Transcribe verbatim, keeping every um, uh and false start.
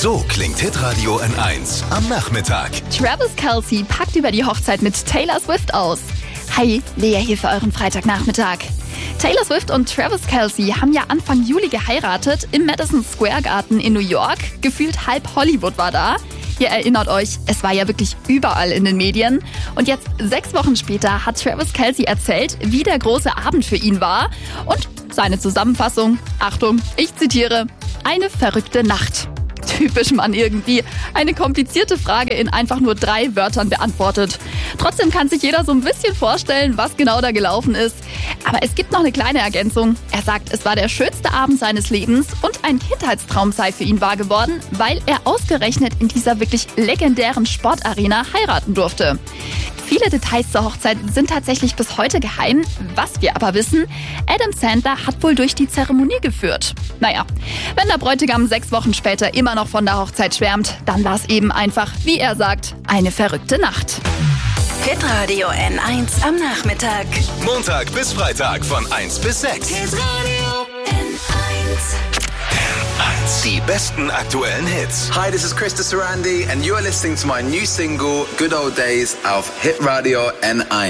So klingt Hitradio N eins am Nachmittag. Travis Kelce packt über die Hochzeit mit Taylor Swift aus. Hi, Lea hier für euren Freitagnachmittag. Taylor Swift und Travis Kelce haben ja Anfang Juli geheiratet im Madison Square Garden in New York. Gefühlt halb Hollywood war da. Ihr erinnert euch, es war ja wirklich überall in den Medien. Und jetzt, sechs Wochen später, hat Travis Kelce erzählt, wie der große Abend für ihn war. Und seine Zusammenfassung, Achtung, ich zitiere, eine verrückte Nacht. Typisch Mann irgendwie. Eine komplizierte Frage in einfach nur drei Wörtern beantwortet. Trotzdem kann sich jeder so ein bisschen vorstellen, was genau da gelaufen ist. Aber es gibt noch eine kleine Ergänzung. Er sagt, es war der schönste Abend seines Lebens und ein Kindheitstraum sei für ihn wahr geworden, weil er ausgerechnet in dieser wirklich legendären Sportarena heiraten durfte. Viele Details zur Hochzeit sind tatsächlich bis heute geheim. Was wir aber wissen, Adam Sandler hat wohl durch die Zeremonie geführt. Naja, wenn der Bräutigam sechs Wochen später immer noch von der Hochzeit schwärmt, dann war es eben einfach, wie er sagt, eine verrückte Nacht. Hitradio N eins am Nachmittag. Montag bis Freitag von eins bis sechs. Hitradio N eins. Die besten aktuellen Hits. Hi, this is Krista Sarandi and you are listening to my new single Good Old Days auf Hitradio N eins.